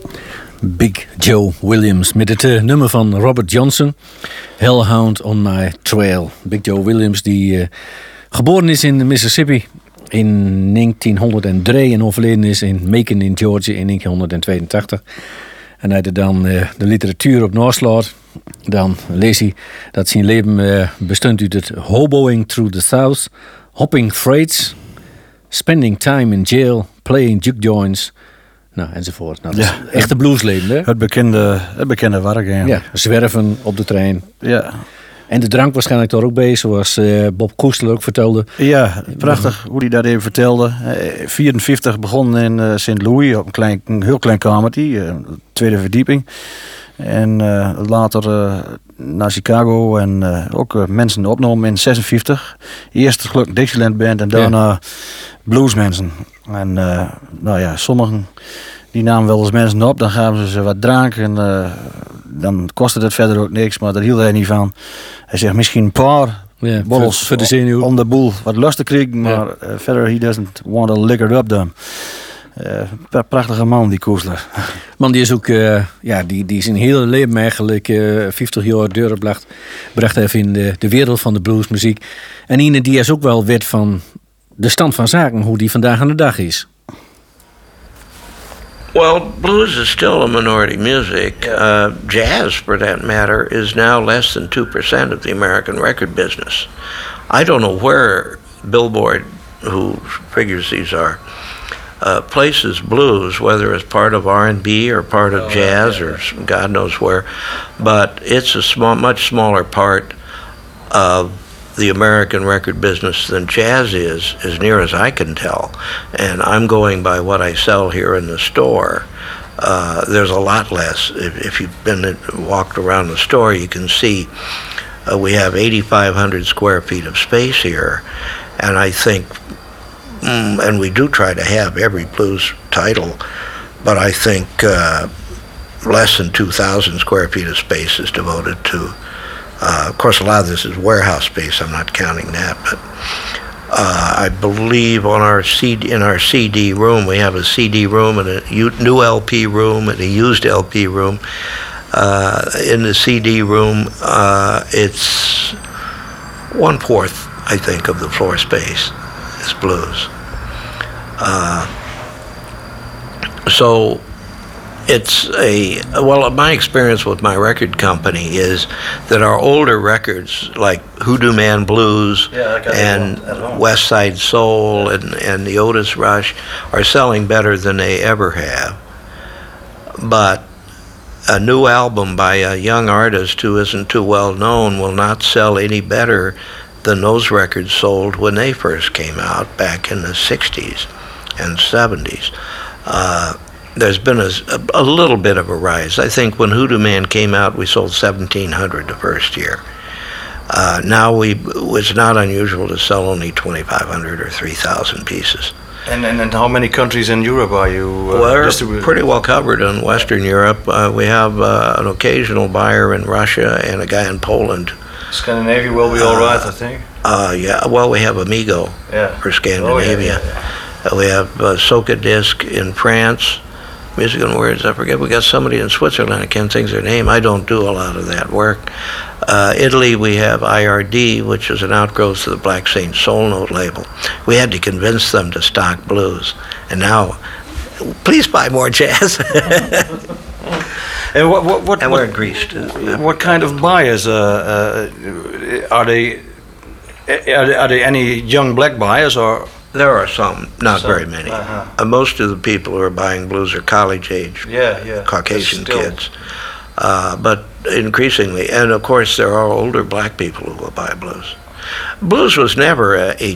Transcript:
Big Joe Williams met het nummer van Robert Johnson, Hellhound on My Trail. Big Joe Williams die geboren is in Mississippi in 1903 en overleden is in Macon in Georgia in 1982. En hij er dan de literatuur op naslaat, dan lees hij dat zijn leven bestond uit het hoboing through the South, hopping freights, spending time in jail, playing juke joints, nou, enzovoort. Nou, dat is echte bluesleven, hè? Het bekende werk, ja. Zwerven op de trein. Ja. En de drank waarschijnlijk daar ook bij, zoals Bob Koester ook vertelde. Ja, prachtig hoe hij dat even vertelde. 54 begon in St. Louis op een heel klein kamertje, tweede verdieping. En later naar Chicago en ook mensen opgenomen in 56. Eerst gelukkig Dixieland Band en daarna bluesmensen. En nou ja, sommigen die namen wel eens mensen op, dan gaven ze wat drank en dan kostte het verder ook niks, maar daar hield hij niet van. Hij zegt misschien een paar bottles voor de zenuw om de boel wat lust te krijgen, maar verder he doesn't want to liquor up them. Prachtige man, die Koestler. Man, die is ook, die zijn hele leven eigenlijk 50 jaar doorgebracht. Bracht even in de wereld van de bluesmuziek. En Ine, die is ook wel wet van de stand van zaken, hoe die vandaag aan de dag is. Well, blues is still a minority music. Jazz, for that matter, is now less than 2% of the American record business. I don't know where Billboard, who figures these are, places blues, whether it's part of R&B or part of jazz or God knows where, but it's a much smaller part of the American record business than jazz is, as near as I can tell. And I'm going by what I sell here in the store. There's a lot less. If you've been walked around the store, you can see we have 8,500 square feet of space here. And I think, and we do try to have every blues title, but I think less than 2,000 square feet of space is devoted to. Of course, a lot of this is warehouse space. I'm not counting that, but I believe in our CD room, we have a CD room and a new LP room and a used LP room. In the CD room, it's 1/4, I think, of the floor space is blues. So it's my experience with my record company is that our older records, like Hoodoo Man Blues and West Side Soul and the Otis Rush, are selling better than they ever have. But a new album by a young artist who isn't too well known will not sell any better than those records sold when they first came out back in the 60s and 70s. There's been a little bit of a rise. I think when Hoodoo Man came out, we sold 1,700 the first year. Now it's not unusual to sell only 2,500 or 3,000 pieces. And how many countries in Europe are you We're pretty well covered in Western Europe. We have an occasional buyer in Russia and a guy in Poland. Scandinavia will be all right, I think. Well, we have Amigo for Scandinavia. We have Soca Disc in France. Music and Words, I forget. We got somebody in Switzerland, I can't think of their name. I don't do a lot of that work. Italy, we have IRD, which is an outgrowth of the Black Saint Soul Note label. We had to convince them to stock blues. And now, please buy more jazz. And what we're in Greece, too. What kind of buyers are they? Are they any young black buyers or? There are some, not very many. Most of the people who are buying blues are college-age Caucasian kids. But increasingly, and of course there are older black people who will buy blues. Blues was never a